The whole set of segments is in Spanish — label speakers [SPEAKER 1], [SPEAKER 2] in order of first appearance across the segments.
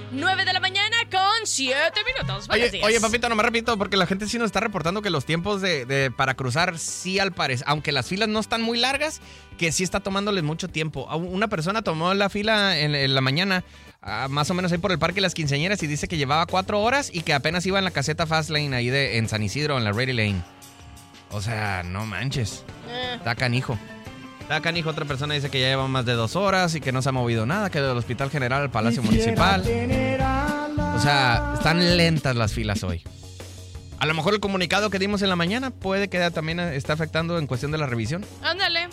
[SPEAKER 1] 9 de la mañana con 7 minutos. Buenos días.
[SPEAKER 2] Oye, papito, no me repito, porque la gente sí nos está reportando que los tiempos para cruzar sí al parecer, aunque las filas no están muy largas, que sí está tomándoles mucho tiempo. Una persona tomó la fila en la mañana, más o menos ahí por el Parque Las Quinceañeras, y dice que llevaba 4 horas y que apenas iba en la caseta Fastlane ahí en San Isidro, en la Ready Lane. O sea, no manches. Está canijo. Otra persona dice que ya lleva más de 2 horas y que no se ha movido nada, que del Hospital General al Palacio Municipal. O sea, están lentas las filas hoy. A lo mejor el comunicado que dimos en la mañana puede que también está afectando en cuestión de la revisión.
[SPEAKER 1] Ándale.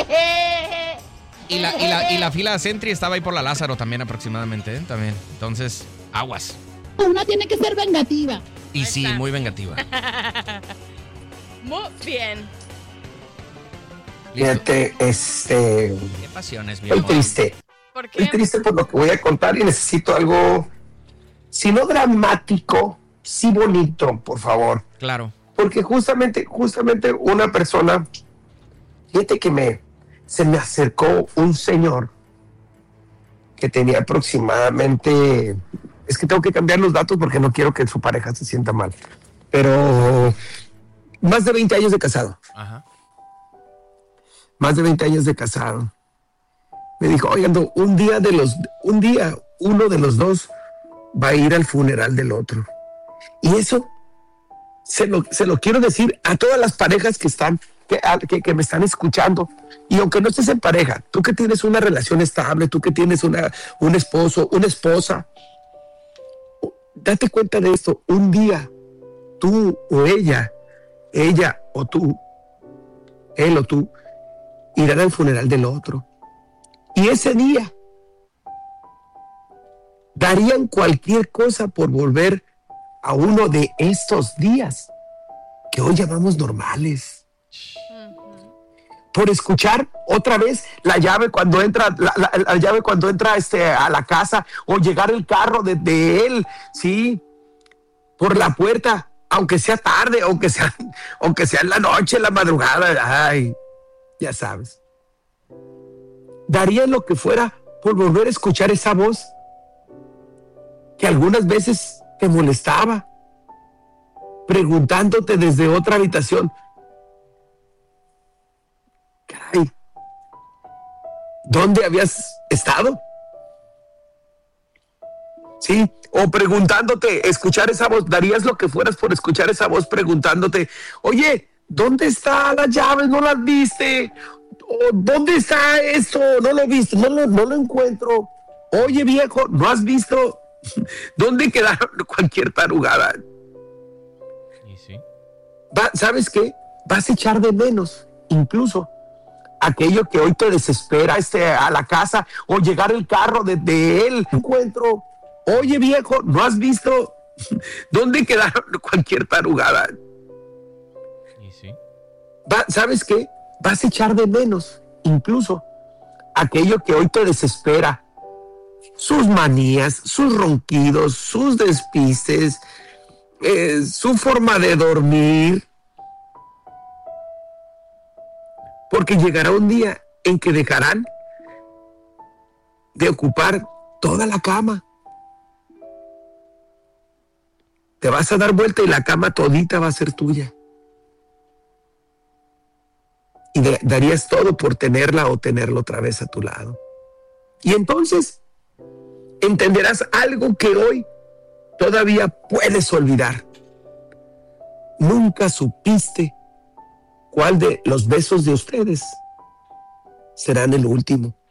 [SPEAKER 2] Y la fila Sentry estaba ahí por la Lázaro también aproximadamente, ¿eh? También. Entonces, aguas.
[SPEAKER 3] Una tiene que ser vengativa.
[SPEAKER 2] Y
[SPEAKER 1] Ahí
[SPEAKER 2] sí,
[SPEAKER 1] está.
[SPEAKER 2] muy vengativa.
[SPEAKER 1] Muy bien.
[SPEAKER 2] Listo.
[SPEAKER 4] Fíjate,
[SPEAKER 2] Qué pasiones, mi
[SPEAKER 4] estoy
[SPEAKER 2] amor.
[SPEAKER 4] triste.
[SPEAKER 1] ¿Por
[SPEAKER 4] Estoy
[SPEAKER 1] qué?
[SPEAKER 4] triste por lo que voy a contar y necesito algo, si no dramático, sí bonito, por favor.
[SPEAKER 2] Claro.
[SPEAKER 4] Porque justamente una persona, fíjate que se me acercó un señor que tenía aproximadamente, es que tengo que cambiar los datos porque no quiero que su pareja se sienta mal, pero más de 20 años de casado.
[SPEAKER 2] Ajá.
[SPEAKER 4] Más de 20 años de casado. Me dijo, oigan, un día uno de los dos va a ir al funeral del otro. Y eso se lo quiero decir a todas las parejas que me están escuchando. Y aunque no estés en pareja, tú que tienes una relación estable, tú que tienes un esposo, una esposa, date cuenta de esto. Un día, tú o ella o tú, él o tú, irán al funeral del otro. Y ese día darían cualquier cosa por volver a uno de estos días que hoy llamamos normales. Por escuchar otra vez la llave cuando entra, la llave cuando entra a la casa, o llegar el carro de él, sí, por la puerta, aunque sea tarde, aunque sea en la noche, en la madrugada, ay, ya sabes. Darían lo que fuera por volver a escuchar esa voz que algunas veces te molestaba, preguntándote desde otra habitación, caray, ¿dónde habías estado? Sí, o preguntándote, escuchar esa voz, darías lo que fueras por escuchar esa voz preguntándote, oye, ¿dónde está la llave? ¿No las viste? ¿O dónde está esto? ¿No lo viste? No lo encuentro. Oye, viejo, ¿no has visto dónde quedaron cualquier tarugada?
[SPEAKER 2] Y sí.
[SPEAKER 4] ¿Sabes qué? Vas a echar de menos, incluso, aquello que hoy te desespera, a la casa, o llegar el carro de él. Encuentro. Oye, viejo, ¿no has visto dónde quedaron cualquier tarugada?
[SPEAKER 2] Y sí.
[SPEAKER 4] ¿Sabes qué? Vas a echar de menos, incluso, aquello que hoy te desespera. Sus manías, sus ronquidos, sus despistes, su forma de dormir. Porque llegará un día en que dejarán de ocupar toda la cama. Te vas a dar vuelta y la cama todita va a ser tuya. Y darías todo por tenerla o tenerlo otra vez a tu lado. Y entonces entenderás algo que hoy todavía puedes olvidar. Nunca supiste cuál de los besos de ustedes serán el último.